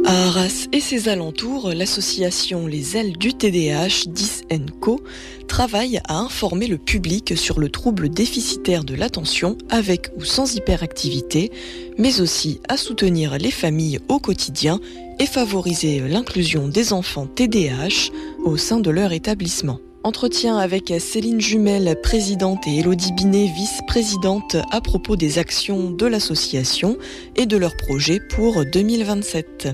À Arras et ses alentours, l'association Les Ailes du TDAH, 10 & Co, travaille à informer le public sur le trouble déficitaire de l'attention avec ou sans hyperactivité, mais aussi à soutenir les familles au quotidien et favoriser l'inclusion des enfants TDAH au sein de leur établissement. Entretien avec Céline Jumel, présidente, et Élodie Binet, vice-présidente, à propos des actions de l'association et de leurs projets pour 2027.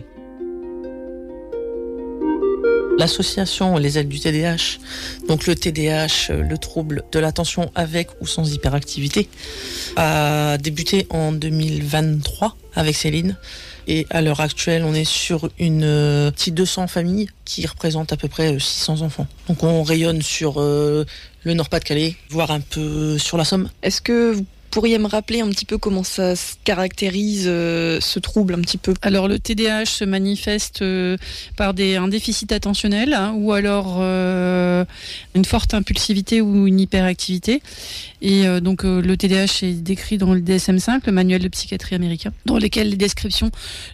L'association Les Ailes du TDAH, donc le TDAH, le trouble de l'attention avec ou sans hyperactivité, a débuté en 2023 avec Céline. Et à l'heure actuelle, on est sur une petite 200 familles qui représentent à peu près 600 enfants. Donc on rayonne sur le Nord-Pas-de-Calais, voire un peu sur la Somme. Est-ce que vous pourriez me rappeler un petit peu comment ça se caractérise, ce trouble un petit peu ? Alors le TDAH se manifeste par un déficit attentionnel, ou alors une forte impulsivité ou une hyperactivité. Et donc le TDAH est décrit dans le DSM-5, le manuel de psychiatrie américain, dans lequel les descriptions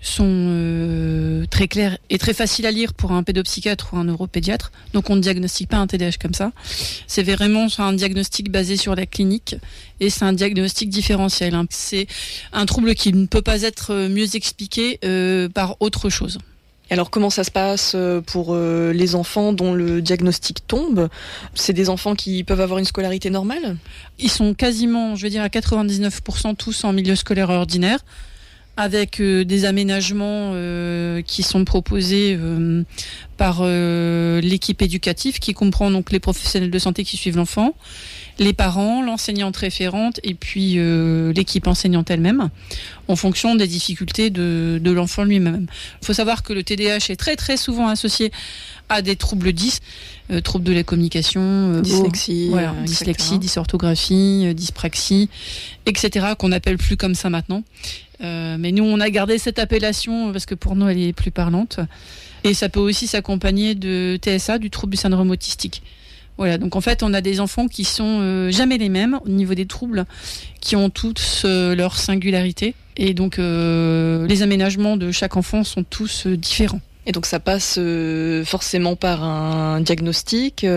sont très claires et très faciles à lire pour un pédopsychiatre ou un neuropédiatre. Donc on ne diagnostique pas un TDAH comme ça. C'est vraiment un diagnostic basé sur la clinique et c'est un diagnostic différentiel. C'est un trouble qui ne peut pas être mieux expliqué par autre chose. Alors comment ça se passe pour les enfants dont le diagnostic tombe ? C'est des enfants qui peuvent avoir une scolarité normale ? Ils sont quasiment, je vais dire à 99% tous en milieu scolaire ordinaire, avec des aménagements qui sont proposés par l'équipe éducative, qui comprend donc les professionnels de santé qui suivent l'enfant, les parents, l'enseignante référente et puis l'équipe enseignante elle-même, en fonction des difficultés de l'enfant lui-même. Il faut savoir que le TDAH est très très souvent associé à des troubles 10, troubles de la communication, dyslexie, dysorthographie, dyspraxie, etc., qu'on n'appelle plus comme ça maintenant. Mais nous, on a gardé cette appellation parce que pour nous, elle est plus parlante. Et ça peut aussi s'accompagner de TSA, du trouble du syndrome autistique. Voilà, donc en fait, on a des enfants qui sont jamais les mêmes au niveau des troubles, qui ont tous leur singularité. Et donc, les aménagements de chaque enfant sont tous différents. Et donc ça passe forcément par un diagnostic